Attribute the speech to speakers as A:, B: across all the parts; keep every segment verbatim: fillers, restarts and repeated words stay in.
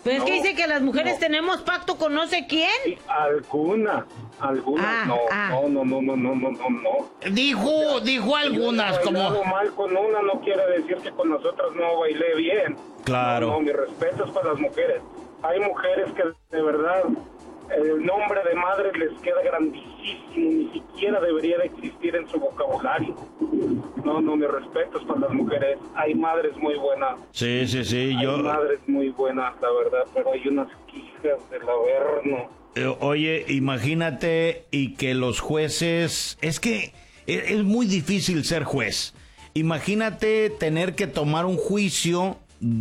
A: Pero es
B: no,
A: que dice que las mujeres
B: no.
A: tenemos pacto con no sé quién.
B: Sí, algunas, algunas,
A: Ah,
B: no,
A: ah.
B: no, no, no, no, no, no, no, no.
C: Dijo, dijo algunas,
B: Si yo he
C: como...
B: bailado mal con una no quiere decir que con nosotras no bailé bien.
C: Claro.
B: No, no, mi respeto es para las mujeres. Hay mujeres que de verdad el nombre de madre les queda grandísimo, ni siquiera debería de existir en su vocabulario. No, no, mi respeto es para las mujeres. Hay madres muy buenas.
C: Sí, sí, sí,
B: Hay
C: yo...
B: madres muy buenas, la verdad, pero hay unas hijas del averno.
C: Eh, Oye, imagínate y que los jueces... Es que es, es muy difícil ser juez. Imagínate tener que tomar un juicio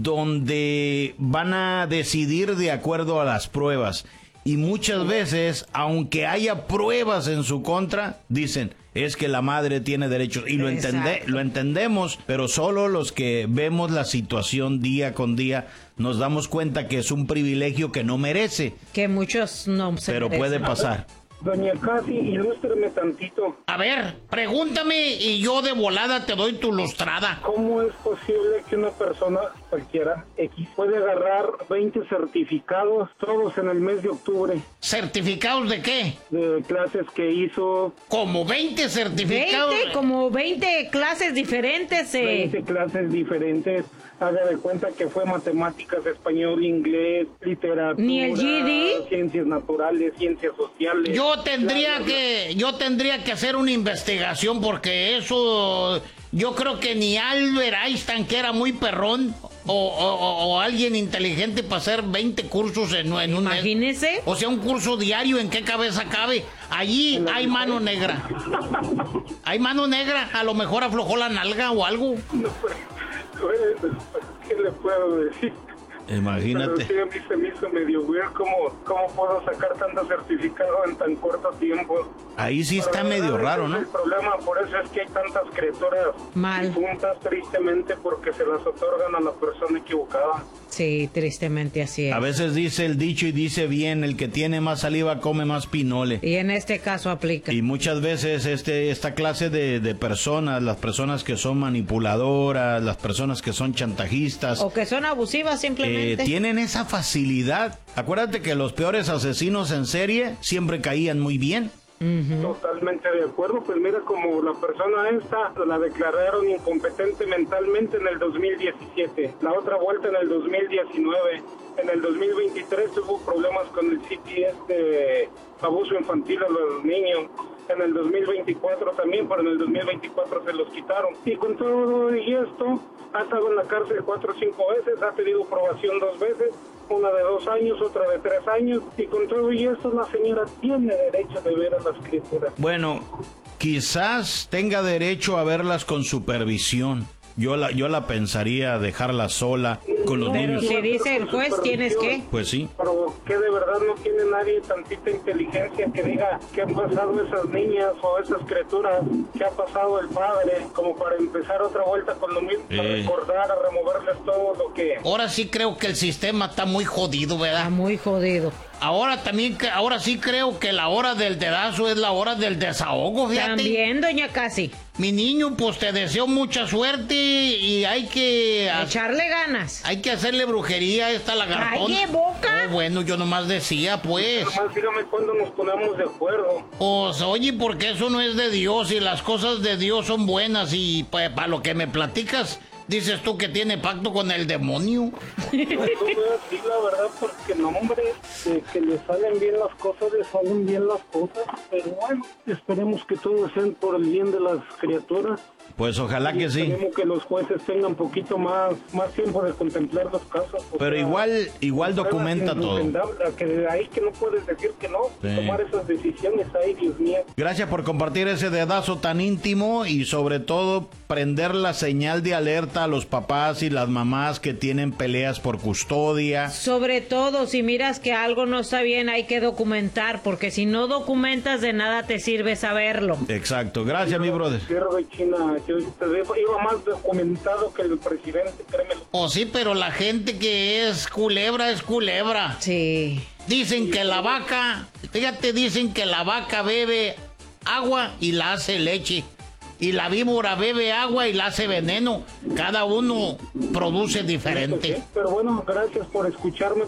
C: donde van a decidir de acuerdo a las pruebas. Y muchas veces, aunque haya pruebas en su contra, dicen, es que la madre tiene derechos. Y lo, entende, lo entendemos, pero solo los que vemos la situación día con día nos damos cuenta que es un privilegio que no merece.
A: Que muchos no se
C: Pero
A: merecen.
C: puede pasar.
B: Doña Casi, ilústreme tantito.
C: A ver, pregúntame y yo de volada te doy tu lustrada.
B: ¿Cómo es posible que una persona cualquiera X puede agarrar veinte certificados, todos en el mes de octubre,
C: ¿Certificados de qué?
B: de clases que hizo,
C: Como veinte certificados.
A: veinte, como veinte clases diferentes. Eh.
B: veinte clases diferentes? Haga de cuenta que fue matemáticas, español, inglés, literatura,
A: ¿Ni el G D?
B: ciencias naturales, ciencias sociales.
C: Yo tendría
B: Bla, bla,
C: que, yo tendría que hacer una investigación porque eso, yo creo que ni Albert Einstein, que era muy perrón, o, o- o alguien inteligente para hacer veinte cursos en, en un mes.
A: Imagínese.
C: O sea, un curso diario, ¿en qué cabeza cabe? Allí hay mano negra. Hay mano negra, a lo mejor aflojó la nalga o algo.
B: No, pues, bueno, ¿qué le puedo decir?
C: Imagínate.
B: Pero sí, a mí se me hizo medio weird cómo, cómo puedo sacar tanto certificado en tan corto tiempo.
C: Ahí sí está
B: Pero,
C: medio
B: ¿verdad?
C: raro,
B: Ese
C: ¿no?
B: es el problema, por eso es que hay tantas criaturas
A: Mal.
B: difuntas, tristemente, porque se las otorgan a la persona equivocada.
A: Sí, tristemente así es.
C: A veces dice el dicho y dice bien, el que tiene más saliva come más pinole.
A: Y en este caso aplica.
C: Y muchas veces este esta clase de, de personas, las personas que son manipuladoras, las personas que son chantajistas,
A: O que son abusivas
C: eh,
A: simplemente.
C: tienen esa facilidad. Acuérdate que los peores asesinos en serie siempre caían muy bien.
B: Totalmente de acuerdo, pues mira, como la persona esta la declararon incompetente mentalmente en el dos mil diecisiete, la otra vuelta en el dos mil diecinueve, en el dos mil veintitrés tuvo problemas con el C T S de abuso infantil a los niños, en el dos mil veinticuatro también, pero en el dos mil veinticuatro se los quitaron. Y con todo y esto, ha estado en la cárcel cuatro o cinco veces, ha tenido probación dos veces, una de dos años, otra de tres años, y con todo y esto la señora tiene derecho de ver a las criaturas.
C: Bueno, quizás tenga derecho a verlas con supervisión. Yo la, yo la pensaría dejarla sola con los
A: Pero
C: niños.
A: si dice el juez, ¿tienes qué?
C: Pues sí.
B: Pero que de verdad no tiene nadie tantita inteligencia que diga qué han pasado esas niñas o esas criaturas, qué ha pasado el padre, como para empezar otra vuelta con lo mismo, para
C: Eh.
B: recordar, a removerles todo lo que...
C: Ahora sí creo que el sistema está muy jodido,
A: Está
C: ¿verdad?
A: muy jodido.
C: Ahora también, que- ahora sí creo que la hora del dedazo es la hora del desahogo, fíjate.
A: También, doña Casi.
C: Mi niño, pues te deseo mucha suerte y hay que... ha-
A: Echarle ganas.
C: Hay que hacerle brujería a esta lagartón.
A: ¡Calle boca!
C: Oh, bueno, yo nomás decía, pues.
B: Nomás dígame cuándo nos ponemos de acuerdo.
C: Pues, oye, porque eso no es de Dios y las cosas de Dios son buenas y para lo que me platicas, dices tú que tiene pacto con el demonio.
B: No, no voy a decir la verdad porque no, hombre, de que le salen bien las cosas, le salen bien las cosas, pero bueno, esperemos que todo sea por el bien de las criaturas.
C: Pues ojalá que sí.
B: Esperemos que los jueces tengan un poquito más, más tiempo de contemplar los casos. o
C: Pero
B: sea,
C: igual, igual
B: pruebas
C: documenta todo.
B: indefendables, Que de ahí que no puedes decir que no,
C: Sí.
B: tomar esas decisiones ahí, Dios mío.
C: Gracias por compartir ese dedazo tan íntimo y sobre todo prender la señal de alerta a los papás y las mamás que tienen peleas por custodia.
A: Sobre todo, si miras que algo no está bien, hay que documentar, porque si no documentas, de nada te sirve saberlo.
C: Exacto. Gracias, mi brother.
B: Tierra de China, yo te digo, iba más documentado que el presidente, créemelo.
C: Oh, sí, pero la gente que es culebra es culebra.
A: Sí.
C: Dicen que la vaca, fíjate, dicen que la vaca bebe agua y la hace leche. Y la víbora bebe agua y la hace veneno. Cada uno produce diferente.
B: Pero bueno, gracias por escucharme.